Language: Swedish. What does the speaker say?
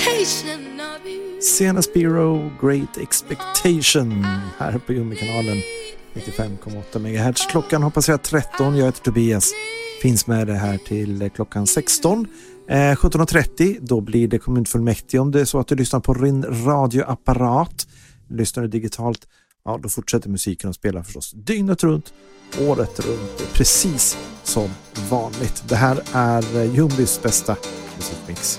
Sena Spiro, Great Expectation här på Umeå-kanalen 95,8 MHz. Klockan har passerat 13. Jag heter Tobias. Finns med det här till klockan 16. 17.30 då blir det kommunfullmäktige. Om det är så att du lyssnar på din radioapparat, lyssnar du digitalt, ja då fortsätter musiken att spela förstås dygnet runt, året runt, precis som vanligt. Det här är Jumbys bästa musikmix.